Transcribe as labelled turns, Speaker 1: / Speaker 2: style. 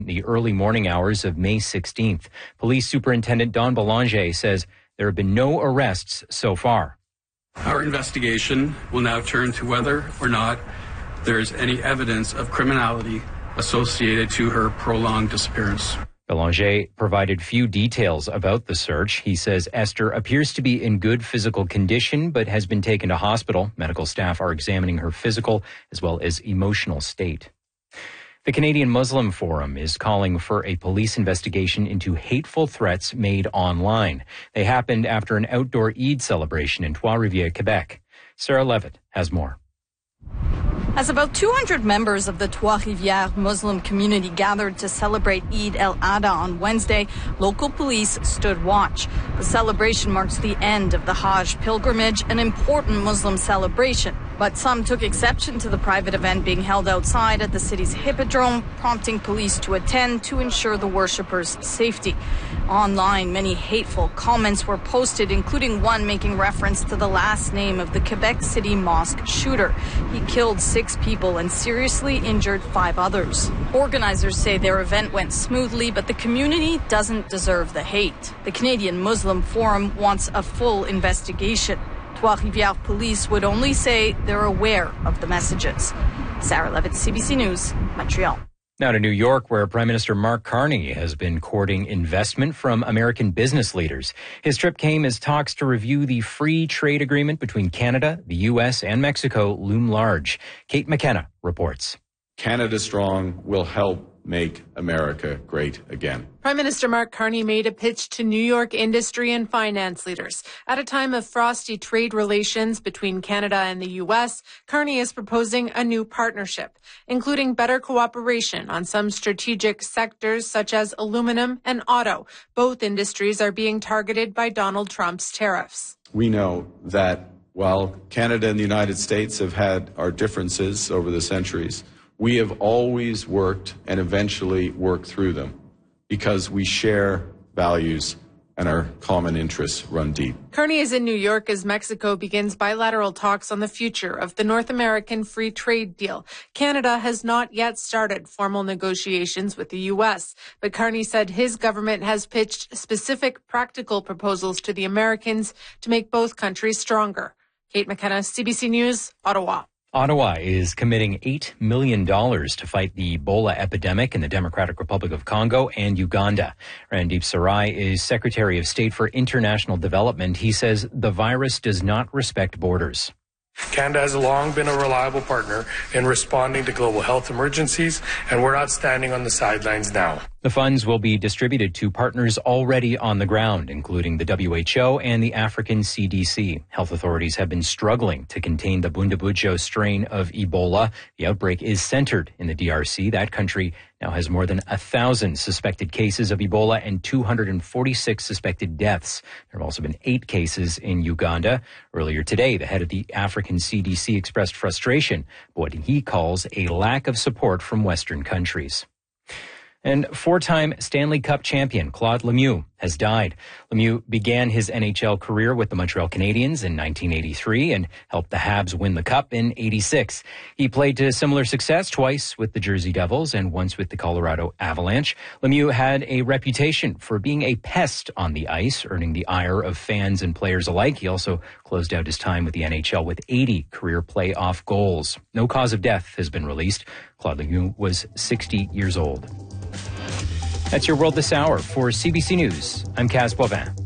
Speaker 1: the early morning hours of May 16th. Police Superintendent Don Belanger says there have been no arrests so far.
Speaker 2: Our investigation will now turn to whether or not there is any evidence of criminality associated to her prolonged disappearance.
Speaker 1: Belanger provided few details about the search. He says Esther appears to be in good physical condition but has been taken to hospital. Medical staff are examining her physical as well as emotional state. The Canadian Muslim Forum is calling for a police investigation into hateful threats made online. They happened after an outdoor Eid celebration in Trois-Rivières, Quebec. Sarah Levitt has more.
Speaker 3: As about 200 members of the Trois-Rivières Muslim community gathered to celebrate Eid el-Adha on Wednesday, local police stood watch. The celebration marks the end of the Hajj pilgrimage, an important Muslim celebration. But some took exception to the private event being held outside at the city's Hippodrome, prompting police to attend to ensure the worshippers' safety. Online, many hateful comments were posted, including one making reference to the last name of the Quebec City mosque shooter. He killed 6 people and seriously injured 5 others. Organizers say their event went smoothly, but the community doesn't deserve the hate. The Canadian Muslim Forum wants a full investigation. Trois-Rivières police would only say they're aware of the messages. Sarah Levitt, CBC News, Montreal.
Speaker 1: Now to New York, where Prime Minister Mark Carney has been courting investment from American business leaders. His trip came as talks to review the free trade agreement between Canada, the U.S., and Mexico loom large. Kate McKenna reports.
Speaker 4: Canada Strong will help make America great again.
Speaker 5: Prime Minister Mark Carney made a pitch to New York industry and finance leaders. At a time of frosty trade relations between Canada and the U.S., Carney is proposing a new partnership, including better cooperation on some strategic sectors such as aluminum and auto. Both industries are being targeted by Donald Trump's tariffs.
Speaker 4: We know that while Canada and the United States have had our differences over the centuries, we have always worked and eventually worked through them because we share values and our common interests run deep.
Speaker 5: Carney is in New York as Mexico begins bilateral talks on the future of the North American free trade deal. Canada has not yet started formal negotiations with the U.S., but Carney said his government has pitched specific practical proposals to the Americans to make both countries stronger. Kate McKenna, CBC News, Ottawa.
Speaker 1: Ottawa is committing $8 million to fight the Ebola epidemic in the Democratic Republic of Congo and Uganda. Randeep Sarai is Secretary of State for International Development. He says the virus does not respect borders.
Speaker 6: Canada has long been a reliable partner in responding to global health emergencies, and we're not standing on the sidelines now.
Speaker 1: The funds will be distributed to partners already on the ground, including the WHO and the African CDC. Health authorities have been struggling to contain the Bundibugyo strain of Ebola. The outbreak is centered in the DRC. That country now has more than 1,000 suspected cases of Ebola and 246 suspected deaths. There have also been 8 cases in Uganda. Earlier today, the head of the African CDC expressed frustration at what he calls a lack of support from Western countries. And 4-time Stanley Cup champion Claude Lemieux has died. Lemieux began his NHL career with the Montreal Canadiens in 1983 and helped the Habs win the Cup in 86. He played to similar success twice with the Jersey Devils and once with the Colorado Avalanche. Lemieux had a reputation for being a pest on the ice, earning the ire of fans and players alike. He also closed out his time with the NHL with 80 career playoff goals. No cause of death has been released. Claude Lemieux was 60 years old. That's your World This Hour. For CBC News, I'm Kaz Boivin.